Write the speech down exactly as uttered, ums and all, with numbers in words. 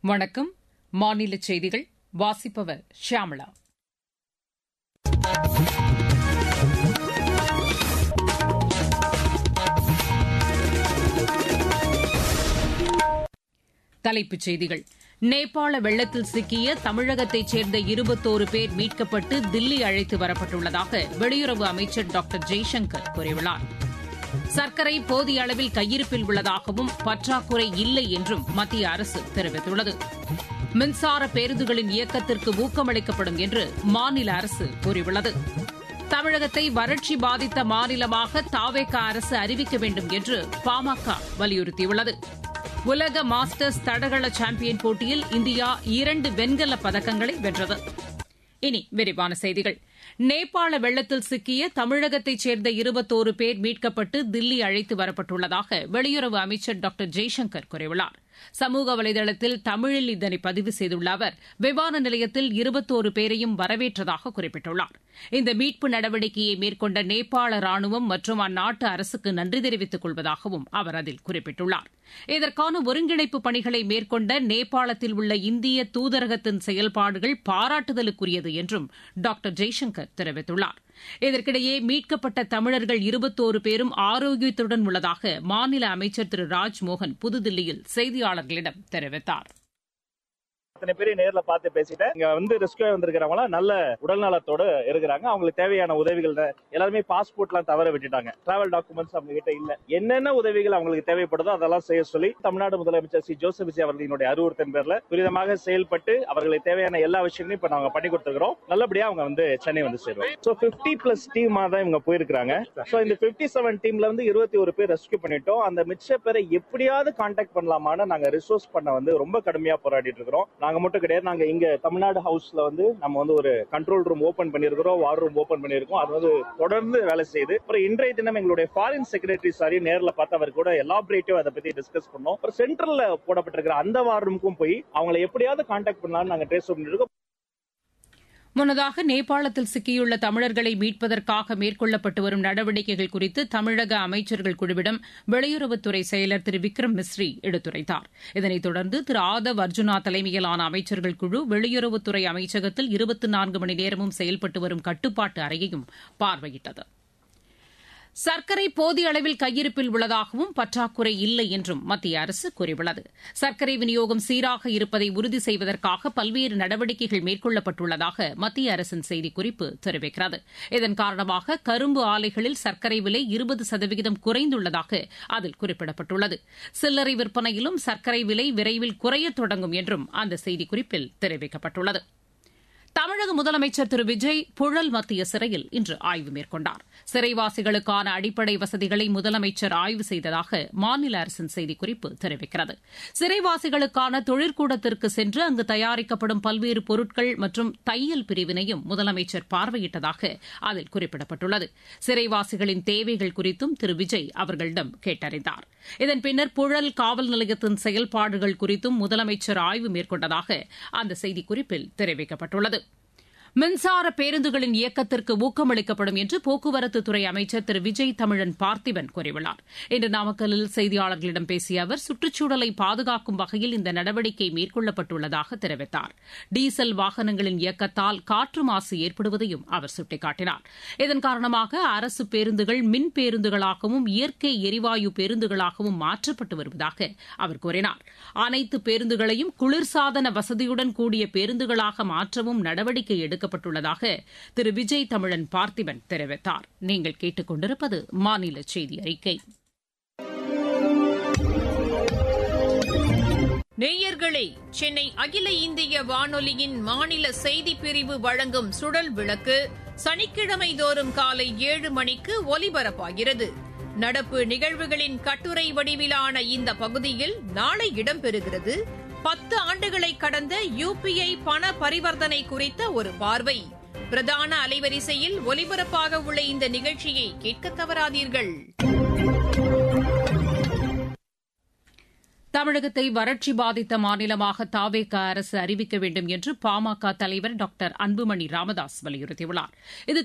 வணக்கம். மாநில செய்திகள் வாசிப்பவர் ஷியாமளா. தலைப்புச் செய்திகள். நேபாள வெள்ளத்தில் சிக்கிய தமிழகத்தைச் சேர்ந்த இருபத்தோரு பேர் மீட்கப்பட்டு தில்லி அழைத்து வரப்பட்டுள்ளதாக வெளியுறவு அமைச்சர் டாக்டர் ஜெய்சங்கர் கூறியுள்ளார். சர்க்கரை போதிய அளவில் கையிருப்பில் உள்ளதாகவும் பற்றாக்குறை இல்லை என்றும் மத்திய அரசு தெரிவித்துள்ளது. மின்சார பேருந்துகளின் இயக்கத்திற்கு ஊக்கமளிக்கப்படும் என்று மாநில அரசு கூறியுள்ளது. தமிழகத்தை வறட்சி பாதித்த மாநிலமாக தாவேகா அரசு அறிவிக்க வேண்டும் என்று பாமக வலியுறுத்தியுள்ளது. உலக மாஸ்டர்ஸ் தடகள சாம்பியன் போட்டியில் இந்தியா இரண்டு வெண்கலப் பதக்கங்களை வென்றது. இனி விரிவான செய்திகள். நேபாள வெள்ளத்தில் சிக்கிய தமிழகத்தைச் சேர்ந்த இருபத்தோரு பேர் மீட்கப்பட்டு தில்லி அழைத்து வரப்பட்டுள்ளதாக வெளியுறவு அமைச்சர் டாக்டர் ஜெய்சங்கர் கூறியுள்ளார். சமூக வலைதளத்தில் தமிழில் இதனை பதிவு செய்துள்ள அவர் விமான நிலையத்தில் இருபத்தோரு பேரையும் வரவேற்றதாக குறிப்பிட்டுள்ளார். இந்த மீட்பு நடவடிக்கையை மேற்கொண்ட நேபாள ராணுவம் மற்றும் அந்நாட்டு அரசுக்கு நன்றி தெரிவித்துக் கொள்வதாகவும் அவர் அதில் குறிப்பிட்டுள்ளார். இதற்கான ஒருங்கிணைப்பு பணிகளை மேற்கொண்ட நேபாளத்தில் உள்ள இந்திய தூதரகத்தின் செயல்பாடுகள் பாராட்டுதலுக்குரியது என்றும் டாக்டர் ஜெய்சங்கர் தெரிவித்துள்ளார். இதற்கிடையே மீட்கப்பட்ட தமிழர்கள் இருபத்தோரு பேரும் ஆரோக்கியத்துடன் உள்ளதாக மாநில அமைச்சர் திரு ராஜ்மோகன் புதுதில்லியில் செய்தியாளர்களிடம் தெரிவித்தார். அத்தனை பேரையும் நேர்ல பார்த்து பேசிட்டேன். இங்க வந்து ரெஸ்கியூ வந்திருக்கிறவங்க நல்ல உடல் நலத்தோட இருக்கிறாங்க. அவங்களுக்கு தேவையான உதவிகள் எல்லாருமே பாஸ்போர்ட் எல்லாம் தவற விட்டுட்டாங்க. டிராவல் டாக்குமெண்ட்ஸ் அவங்க கிட்ட இல்ல. என்னென்ன உதவிகள் அவங்களுக்கு தேவைப்படுதோ அதெல்லாம் செய்ய சொல்லி தமிழ்நாடு முதலமைச்சர் சி ஜோசப் விஜய் அவர்களினுடைய அறிவுறுத்தின் பேர்ல துரிதமாக செயல்பட்டு அவர்களுக்கு தேவையான எல்லா விஷயங்களையும் இப்ப நாங்க பண்ணி கொடுத்துக்கிறோம். நல்லபடியா அவங்க வந்து சென்னை வந்து சேருவோம். சோ பிப்டி பிளஸ் டீமா தான் இவங்க போயிருக்காங்க. சோ இந்த பிப்டி செவன் டீம்ல வந்து இருபத்தி ஒரு பேர் ரெஸ்கியூ பண்ணிட்டோம். அந்த மிச்ச பேரை எப்படியாவது கான்டாக்ட் பண்ணலாமான்னு நாங்க ரிசோர்ஸ் பண்ண வந்து ரொம்ப கடுமையா போராடிட்டு இருக்கிறோம். நாங்க மட்டும் கிடையாது. நாங்க இங்க தமிழ்நாடு ஹவுஸ்ல வந்து நம்ம வந்து ஒரு கண்ட்ரோல் ரூம் ஓபன் பண்ணிருக்கிறோம், வார் ரூம் ஓபன் பண்ணிருக்கோம். அது வந்து தொடர்ந்து வேலை செய்யுது. அப்புறம் இன்றைய தினம் எங்களுடைய ஃபாரின் செக்ரட்டரி சாரி நேர்ல பார்த்து அவர் கூட எலாபரேட்டிவ் அதை பத்தி டிஸ்கஸ் பண்ணோம். அப்புறம் சென்ட்ரல்ல போடப்பட்டிருக்கிற அந்த வார் ரூமுக்கும் போய் அவங்களை எப்படியாவது கான்டாக்ட் பண்ணலாம்னு நாங்க ட்ரேஸ் பண்ணிருக்கோம். முன்னதாக நேபாளத்தில் சிக்கியுள்ள தமிழர்களை மீட்பதற்காக மேற்கொள்ளப்பட்டு வரும் நடவடிக்கைகள் குறித்து தமிழக அமைச்சர்கள் குழுவிடம் வெளியுறவுத்துறை செயலர் திரு விக்ரம் மிஸ்ரி எடுத்துரைத்தார். இதனைத் தொடர்ந்து திரு ஆதவ் அர்ஜுனா தலைமையிலான அமைச்சர்கள் குழு வெளியுறவுத்துறை அமைச்சகத்தில் இருபத்தி நான்கு மணி நேரமும் செயல்பட்டு வரும் கட்டுப்பாட்டு அறையையும் பார்வையிட்டது. சர்க்கரை போதிய அளவில் கையிருப்பில் உள்ளதாகவும் பற்றாக்குறை இல்லை என்றும் மத்திய அரசு கூறியுள்ளது. சர்க்கரை விநியோகம் சீராக இருப்பதை உறுதி செய்வதற்காக பல்வேறு நடவடிக்கைகள் மேற்கொள்ளப்பட்டுள்ளதாக மத்திய அரசின் செய்திக்குறிப்பு தெரிவிக்கிறது. இதன் காரணமாக கரும்பு ஆலைகளில் சர்க்கரை விலை இருபது சதவீதம் குறைந்துள்ளதாக அதில் குறிப்பிடப்பட்டுள்ளது. சில்லறை விற்பனையிலும் சர்க்கரை விலை விரைவில் குறையத் தொடங்கும் என்றும் அந்த செய்திக்குறிப்பில் தெரிவிக்கப்பட்டுள்ளது. தமிழக முதலமைச்சர் திரு விஜய் புழல் மத்திய சிறையில் இன்று ஆய்வு மேற்கொண்டார். சிறைவாசிகளுக்கான அடிப்படை வசதிகளை முதலமைச்சர் ஆய்வு செய்ததாக மாநில அரசின் செய்திக்குறிப்பு தெரிவிக்கிறது. சிறைவாசிகளுக்கான தொழிற்கூடத்திற்கு சென்று அங்கு தயாரிக்கப்படும் பல்வேறு பொருட்கள் மற்றும் தையல் பிரிவினையும் முதலமைச்சர் பார்வையிட்டதாக அதில் குறிப்பிடப்பட்டுள்ளது. சிறைவாசிகளின் தேவைகள் குறித்தும் திரு விஜய் அவர்களிடம் கேட்டறிந்தார். இதன் பின்னர் புழல் காவல் நிலையத்தின் செயல்பாடுகள் குறித்தும் முதலமைச்சர் ஆய்வு மேற்கொண்டதாக அந்த செய்திக்குறிப்பில் தெரிவிக்கப்பட்டுள்ளது. மின்சார பேருந்துகளின் இயக்கத்திற்கு ஊக்கமளிக்கப்படும் என்று போக்குவரத்துத்துறை அமைச்சர் திரு விஜய் தமிழன் பார்த்திபன் கூறியுள்ளார். இன்று நாமக்கல்லில் செய்தியாளர்களிடம் பேசிய அவர் சுற்றுச்சூழலை பாதுகாக்கும் வகையில் இந்த நடவடிக்கை மேற்கொள்ளப்பட்டுள்ளதாக தெரிவித்தார். டீசல் வாகனங்களின் இயக்கத்தால் காற்று மாசு ஏற்படுவதையும் அவர் சுட்டிக்காட்டினார். இதன் காரணமாக அரசு பேருந்துகள் மின் பேருந்துகளாகவும் இயற்கை எரிவாயு பேருந்துகளாகவும் மாற்றப்பட்டு வருவதாக அவர் கூறினார். அனைத்து பேருந்துகளையும் குளிர்சாதன வசதியுடன் கூடிய பேருந்துகளாக மாற்றவும் நடவடிக்கை எடுக்க ப்பட்டுள்ளதாக திரு விஜய் தமிழன் பார்த்திபன் தெரிவித்தார். நீங்கள் கேட்டுக் கொண்டிருப்பது மாநில செய்தி அறிக்கை. நேயர்களே, சென்னை அகில இந்திய வானொலியின் மாநில செய்திப் பிரிவு வழங்கும் சுழல் விளக்கு சனிக்கிழமை தோறும் காலை ஏழு மணிக்கு ஒலிபரப்பாகிறது. நடப்பு நிகழ்வுகளின் கட்டுரை வடிவிலான இந்த பகுதியில் நாளை இடம்பெறுகிறது. பத்து ஆண்டுகளை கடந்த யுபிஐ பண பரிவர்த்தனை குறித்த ஒரு பார்வை. பிரதான அலைவரிசையில் ஒலிபரப்பாக உள்ள இந்த நிகழ்ச்சியை கேட்க தவறாதீர்கள். தமிழகத்தை வறட்சி பாதித்த மாநிலமாக தாவேகா அரசு அறிவிக்க வேண்டும் என்று பாமக தலைவர் டாக்டர் அன்புமணி ராமதாஸ் வலியுறுத்தியுள்ளார். இது